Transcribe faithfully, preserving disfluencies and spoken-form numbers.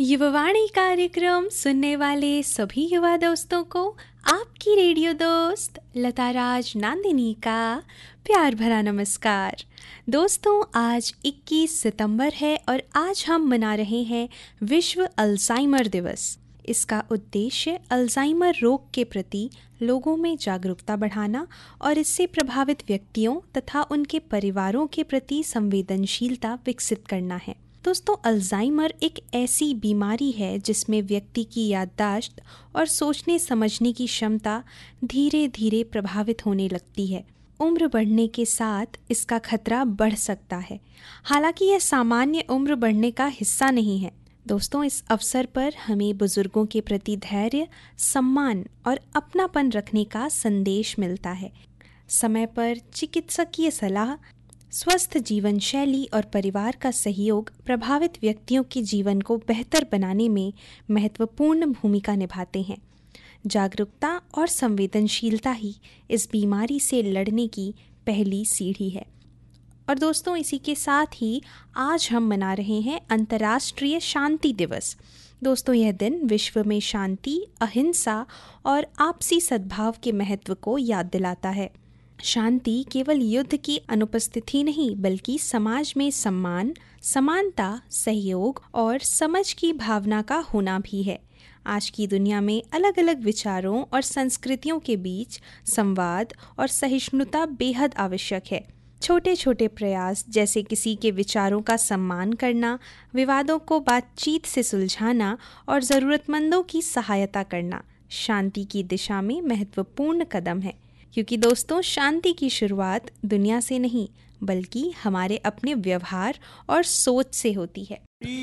युवावाणी कार्यक्रम सुनने वाले सभी युवा दोस्तों को आपकी रेडियो दोस्त लता राज नांदिनी का प्यार भरा नमस्कार। दोस्तों, आज इक्कीस सितंबर है और आज हम मना रहे हैं विश्व अल्जाइमर दिवस। इसका उद्देश्य अल्जाइमर रोग के प्रति लोगों में जागरूकता बढ़ाना और इससे प्रभावित व्यक्तियों तथा उनके परिवारों के प्रति संवेदनशीलता विकसित करना है। दोस्तों, अल्जाइमर एक ऐसी बीमारी है जिसमें व्यक्ति की याददाश्त और सोचने समझने की क्षमता धीरे धीरे प्रभावित होने लगती है। उम्र बढ़ने के साथ इसका खतरा बढ़ सकता है। हालांकि यह सामान्य उम्र बढ़ने का हिस्सा नहीं है। दोस्तों, इस अवसर पर हमें बुजुर्गों के प्रति धैर्य, सम्मान और अपनापन रखने का संदेश मिलता है। समय पर चिकित्सकीय सलाह, स्वस्थ जीवन शैली और परिवार का सहयोग प्रभावित व्यक्तियों के जीवन को बेहतर बनाने में महत्वपूर्ण भूमिका निभाते हैं। जागरूकता और संवेदनशीलता ही इस बीमारी से लड़ने की पहली सीढ़ी है। और दोस्तों, इसी के साथ ही आज हम मना रहे हैं अंतर्राष्ट्रीय शांति दिवस। दोस्तों, यह दिन विश्व में शांति, अहिंसा और आपसी सद्भाव के महत्व को याद दिलाता है। शांति केवल युद्ध की अनुपस्थिति नहीं, बल्कि समाज में सम्मान, समानता, सहयोग और समझ की भावना का होना भी है। आज की दुनिया में अलग अलग विचारों और संस्कृतियों के बीच संवाद और सहिष्णुता बेहद आवश्यक है। छोटे छोटे प्रयास जैसे किसी के विचारों का सम्मान करना, विवादों को बातचीत से सुलझाना और ज़रूरतमंदों की सहायता करना शांति की दिशा में महत्वपूर्ण कदम है। क्योंकि दोस्तों, शांति की शुरुआत दुनिया से नहीं, बल्कि हमारे अपने व्यवहार और सोच से होती है।